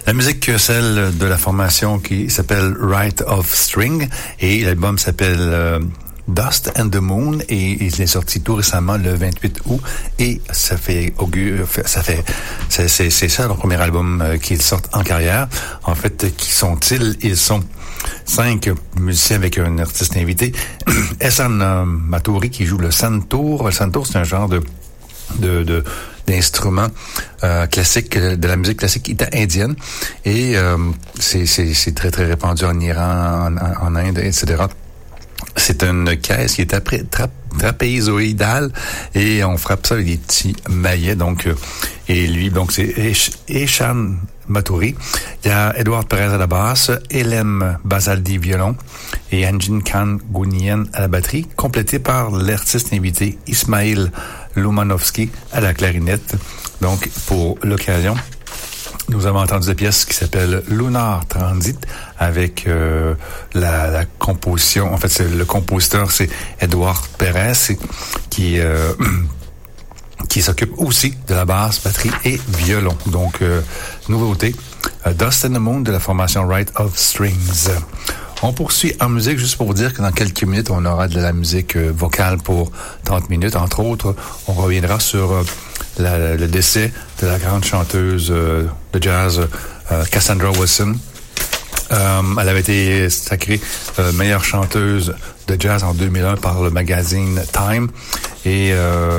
La musique, celle de la formation qui s'appelle Right of String, et l'album s'appelle Dust and the Moon, et il est sorti tout récemment le 28 août, et ça fait c'est ça leur premier album qu'ils sortent en carrière. En fait, qui sont-ils? Ils sont 5 musiciens avec un artiste invité. Ehsan Matouri qui joue le santoor. Le santoor, c'est un genre d'instruments classiques, de la musique classique indienne, et c'est très très répandu en Iran, en Inde, etc. C'est une caisse qui est trapézoïdale, et on frappe ça avec des petits maillets. Donc, et lui, donc c'est Ehsan Matouri. Il y a Edouard Perez à la basse, Elem Bazaldi violon et Anjin Khan Gounien à la batterie, complété par l'artiste invité Ismail Lumanovski à la clarinette. Donc, pour l'occasion, nous avons entendu des pièces qui s'appellent Lunar Transit avec la composition. En fait, le compositeur, c'est Edouard Perez, qui s'occupe aussi de la basse, batterie et violon. Donc, nouveauté, Dust and the Moon de la formation Right of Strings. On poursuit en musique, juste pour vous dire que dans quelques minutes, on aura de la musique vocale pour 30 minutes. Entre autres, on reviendra sur le décès de la grande chanteuse de jazz Cassandra Wilson. Elle avait été sacrée meilleure chanteuse de jazz en 2001 par le magazine Time, et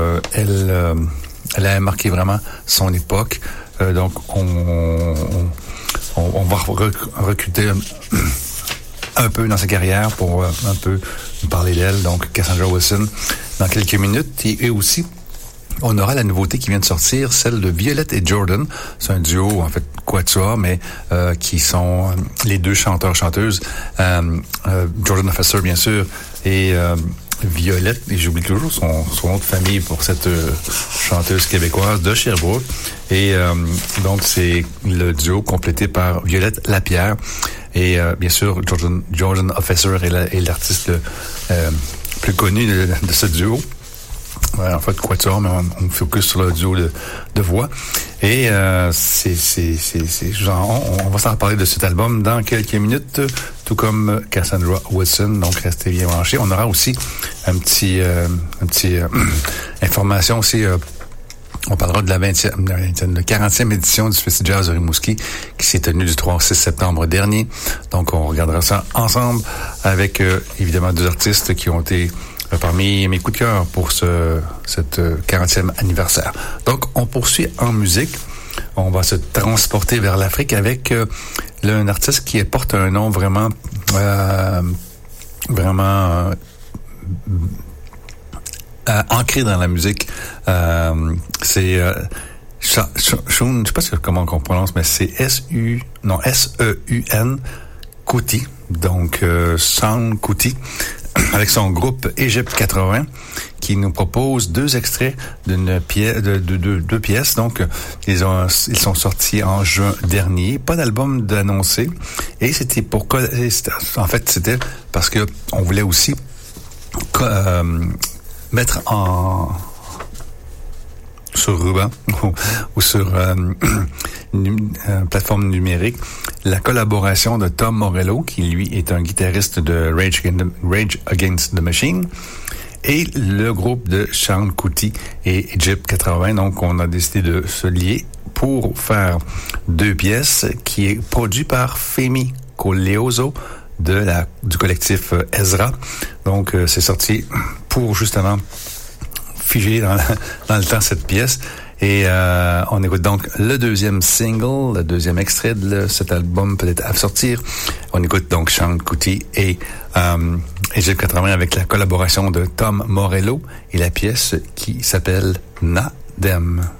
elle a marqué vraiment son époque. Donc on va recruter un peu dans sa carrière pour un peu nous parler d'elle. Donc Cassandra Wilson dans quelques minutes, et aussi on aura la nouveauté qui vient de sortir, celle de Violette et Jordan. C'est un duo, en fait, quatuor, mais qui sont les deux chanteurs-chanteuses. Jordan Officer, bien sûr, et Violette, et j'oublie toujours son nom de famille pour cette chanteuse québécoise de Sherbrooke. Et donc, c'est le duo complété par Violette Lapierre. Et bien sûr, Jordan Officer est l'artiste plus connu de ce duo. Ouais, en fait, quatuor, mais on focus sur le duo de voix. Et on va s'en reparler de cet album dans quelques minutes, tout comme Cassandra Wilson. Donc, restez bien branchés. On aura aussi un petit information aussi. On parlera de la 40e édition du Festival Jazz de Rimouski qui s'est tenue du 3 au 6 septembre dernier. Donc, on regardera ça ensemble avec, évidemment, deux artistes qui ont été parmi mes coups de cœur pour cette 40e anniversaire. Donc, on poursuit en musique. On va se transporter vers l'Afrique avec un artiste qui porte un nom vraiment ancré dans la musique. C'est Seun, je sais pas comment on prononce, mais c'est S-E-U-N Kuti. Donc, Seun Kuti, avec son groupe Egypt 80, qui nous propose deux extraits d'une pièce, de deux pièces. Donc, ils sont sortis en juin dernier. Pas d'album d'annoncé. Et c'était c'était parce que on voulait aussi mettre sur ruban ou sur une plateforme numérique la collaboration de Tom Morello, qui lui est un guitariste de Rage Against the Machine, et le groupe de Seun Kuti et Egypt 80. Donc, on a décidé de se lier pour faire deux pièces qui est produit par Femi Koleoso du collectif Ezra. Donc, c'est sorti pour justement figer dans le temps cette pièce. Et on écoute donc le deuxième single, le deuxième extrait de cet album peut-être à sortir. On écoute donc Seun Kuti et Egypt 80 avec la collaboration de Tom Morello et la pièce qui s'appelle Nadem.